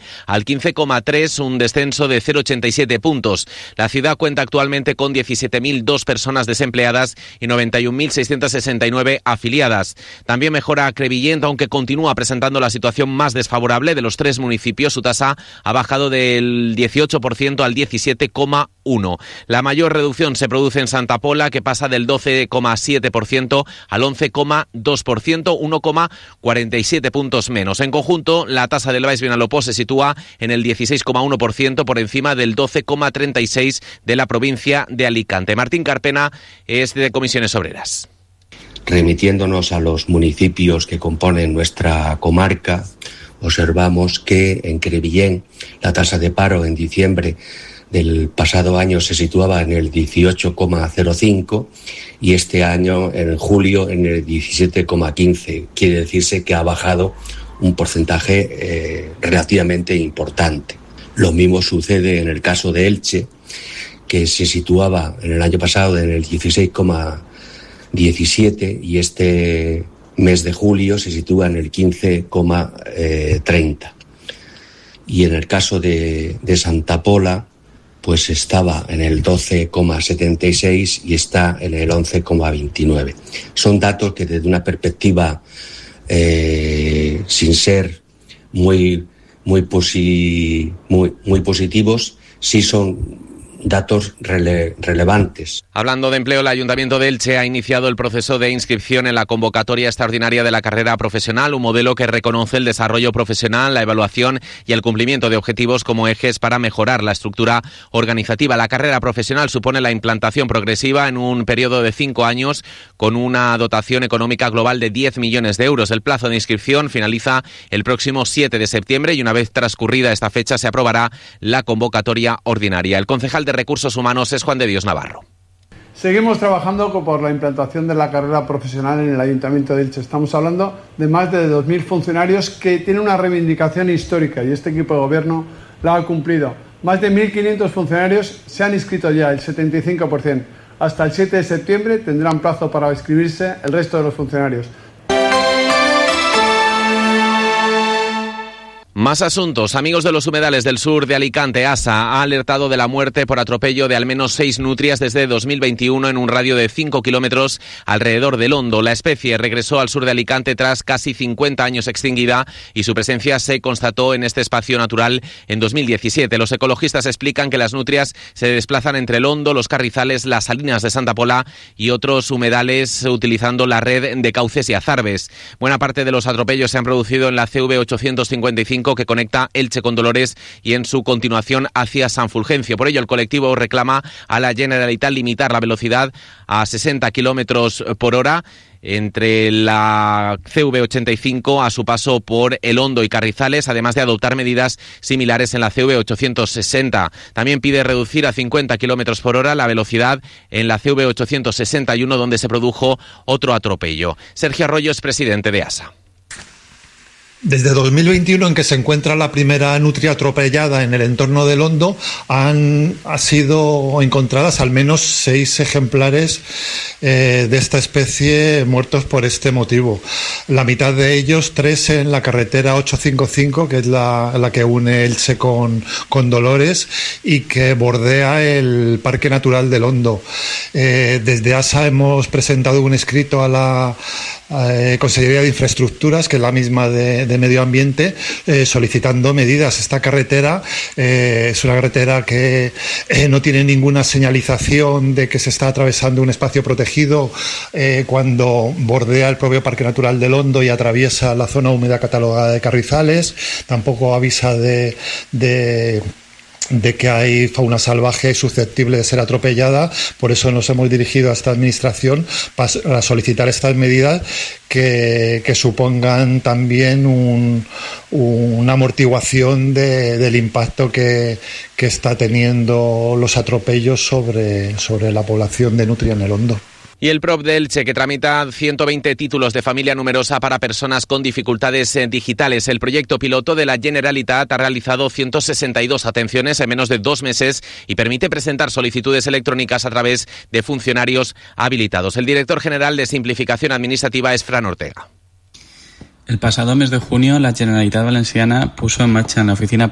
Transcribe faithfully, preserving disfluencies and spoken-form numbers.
al quince coma tres, un descenso de cero coma ochenta y siete puntos. La ciudad cuenta actualmente con diecisiete mil dos personas desempleadas y noventa y un mil seiscientos sesenta y nueve afiliadas. También mejora Crevillent, aunque continúa presentando la situación más desfavorable de los tres municipios. Su tasa ha bajado del dieciocho por ciento al diecisiete coma uno. La mayor reducción se produce en Santa Pola, que pasa del doce coma siete por ciento al once coma dos por ciento, uno coma cuarenta y siete puntos menos. En conjunto, la tasa del Baix Vinalopó se sitúa en el dieciséis coma uno por ciento, por encima del doce coma treinta y seis por ciento de la provincia de Alicante. Martín Carpena es de Comisiones Obreras. Remitiéndonos a los municipios que componen nuestra comarca, observamos que en Crevillent la tasa de paro en diciembre del pasado año se situaba en el dieciocho coma cero cinco y este año, en julio, en el diecisiete coma quince. Quiere decirse que ha bajado un porcentaje eh, relativamente importante. Lo mismo sucede en el caso de Elche, que se situaba en el año pasado en el dieciséis coma diecisiete y este mes de julio se sitúa en el quince coma treinta. Y en el caso de, de Santa Pola, pues estaba en el doce coma setenta y seis y está en el once coma veintinueve. Son datos que desde una perspectiva eh, sin ser muy muy, posi, muy muy positivos, sí son datos rele- relevantes. Hablando de empleo, el Ayuntamiento de Elche ha iniciado el proceso de inscripción en la convocatoria extraordinaria de la carrera profesional, un modelo que reconoce el desarrollo profesional, la evaluación y el cumplimiento de objetivos como ejes para mejorar la estructura organizativa. La carrera profesional supone la implantación progresiva en un periodo de cinco años con una dotación económica global de diez millones de euros. El plazo de inscripción finaliza el próximo siete de septiembre y una vez transcurrida esta fecha se aprobará la convocatoria ordinaria. El concejal de Recursos Humanos es Juan de Dios Navarro. Seguimos trabajando por la implantación de la carrera profesional en el Ayuntamiento de Elche. Estamos hablando de más de dos mil funcionarios que tienen una reivindicación histórica y este equipo de gobierno la ha cumplido. Más de mil quinientos funcionarios se han inscrito ya, el setenta y cinco por ciento. Hasta el siete de septiembre tendrán plazo para inscribirse el resto de los funcionarios. Más asuntos. Amigos de los humedales del sur de Alicante, ASA ha alertado de la muerte por atropello de al menos seis nutrias desde dos mil veintiuno en un radio de cinco kilómetros alrededor del Hondo. La especie regresó al sur de Alicante tras casi cincuenta años extinguida y su presencia se constató en este espacio natural en dos mil diecisiete. Los ecologistas explican que las nutrias se desplazan entre el Hondo, los Carrizales, las Salinas de Santa Pola y otros humedales utilizando la red de cauces y azarbes. Buena parte de los atropellos se han producido en la C V ochocientos cincuenta y cinco que conecta Elche con Dolores y en su continuación hacia San Fulgencio. Por ello, el colectivo reclama a la Generalitat limitar la velocidad a sesenta kilómetros por hora entre la C V ochenta y cinco a su paso por El Hondo y Carrizales, además de adoptar medidas similares en la C V ochocientos sesenta. También pide reducir a cincuenta kilómetros por hora la velocidad en la C V ochocientos sesenta y uno, donde se produjo otro atropello. Sergio Arroyo es presidente de ASA. Desde dos mil veintiuno, en que se encuentra la primera nutria atropellada en el entorno del Hondo, han ha sido encontradas al menos seis ejemplares eh, de esta especie muertos por este motivo. La mitad de ellos, tres en la carretera ochocientos cincuenta y cinco, que es la, la que une Elche con, con Dolores y que bordea el Parque Natural del Hondo. Eh, desde ASA hemos presentado un escrito a la eh, Consejería de Infraestructuras, que es la misma de, de Medio Ambiente, eh, solicitando medidas. Esta carretera eh, es una carretera que eh, no tiene ninguna señalización de que se está atravesando un espacio protegido eh, cuando bordea el propio Parque Natural del Hondo y atraviesa la zona húmeda catalogada de Carrizales. Tampoco avisa de... de de que hay fauna salvaje susceptible de ser atropellada. Por eso nos hemos dirigido a esta administración para solicitar estas medidas que, que supongan también un, una amortiguación de, del impacto que, que está teniendo los atropellos sobre, sobre la población de nutria en el Hondo. Y el P R O P de Elche, que tramita ciento veinte títulos de familia numerosa para personas con dificultades digitales. El proyecto piloto de la Generalitat ha realizado ciento sesenta y dos atenciones en menos de dos meses y permite presentar solicitudes electrónicas a través de funcionarios habilitados. El director general de Simplificación Administrativa es Fran Ortega. El pasado mes de junio, la Generalitat Valenciana puso en marcha en la oficina